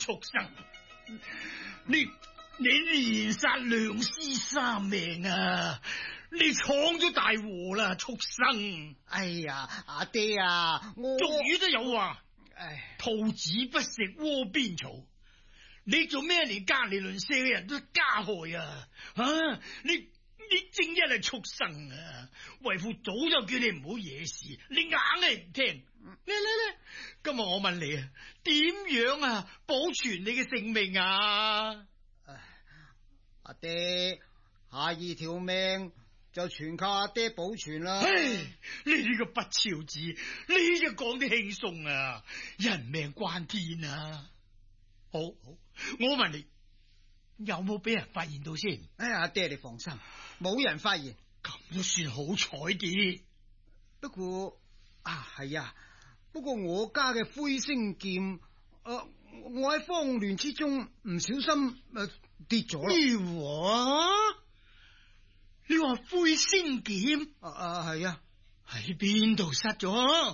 畜生！你連殺良師三命啊！你闖咗大禍啦，畜生！ 哎呀，阿爹啊，我俗語都有話， 唉， 兔子不食窩邊草。你做咩連隔籬鄰舍嘅人都加害啊？你正一係畜生啊！為父早就叫你唔好惹事，你硬係唔聽。嚟，今日我問你啊，點樣啊保存你嘅性命啊？ 阿爹，下二條命就全靠阿爹保存啦。 唉，你呢個不肖子，你就講得輕鬆啊！人命關天啊！好，我問你，有冇俾人發現到先？ 哎，阿爹你放心，冇人發現， 咁都算好彩啲。 不過係啊，不過我家嘅灰星劍，我喺慌亂之中唔小心跌咗啦。 你話灰星劍？ 係啊， 喺邊度失咗？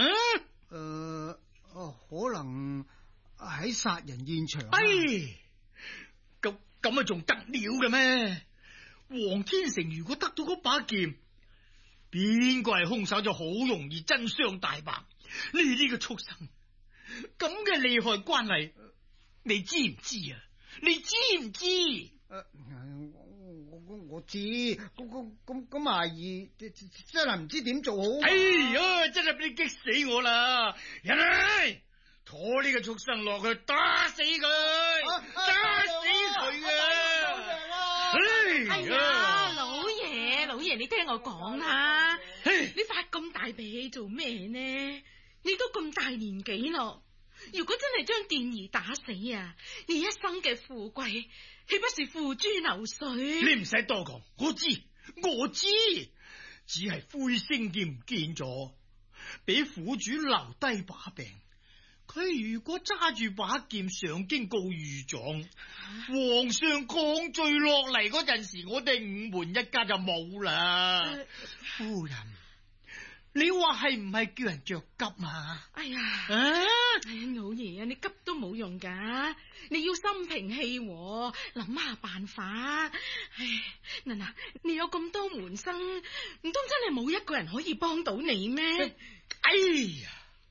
可能喺殺人現場。 咁啊，仲得了嘅咩？黃天成如果得到嗰把劍，邊個係兇手就好容易真相大白。你呢個畜生，咁嘅利害關係，你知唔知啊？你知唔知？ 我知，咁阿姨真係唔知點做好。 哎呀，真係俾你激死我啦！人嚟，拖呢個畜生落去，打死佢，打死佢啊！ 哎呀，老爺，你聽我講啊！你發咁大脾氣做咩呢？你都咁大年紀咯，如果真係將電兒打死啊，你一生嘅富貴豈不是付諸流水？ 你唔使多講，我知，只係灰星劍唔見咗，俾苦主留低把柄。佢如果揸住把劍上京告御狀，皇上降罪落嚟嗰陣時，我哋五門一家就冇啦。夫人，你話係唔係叫人着急啊？ 哎呀，老爺啊，你急都冇用噶，你要心平氣和，諗下辦法。嗱，你有咁多門生，唔通真係冇一個人可以幫到你咩？ 哎呀，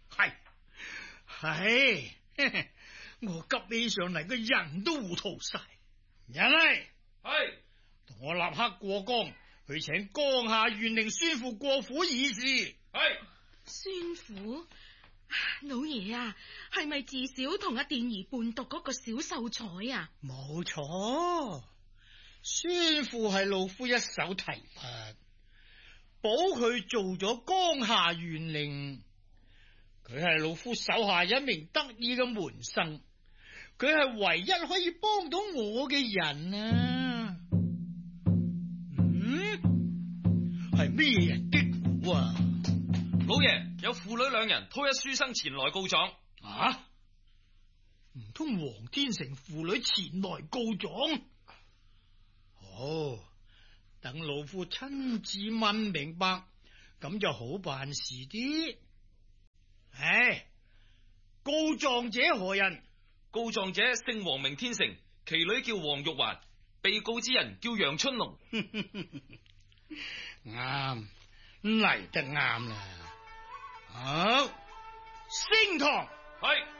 係，我急起上嚟，個人都糊塗晒。人嚟，同我立刻過江去請江夏縣令孫父過府議事。 孫父，老爺啊，係咪自小同阿電兒伴讀嗰個小秀才啊？ 冇錯，孫父係老夫一手提拔，保佢做咗江夏縣令。佢係老夫手下一名得意嘅門生，佢係唯一可以幫到我嘅人啊！係咩人擊鼓啊？ 老爺，有父女兩人拖一書生前來告狀。 唔通黃天成父女前來告狀？好，等老夫親自問明白，咁就好辦事啲。告狀者何人？ 告狀者姓黃名天成，其女叫黃玉環，被告之人叫楊春龍。 啱，嚟得啱啦。好，升堂。 係。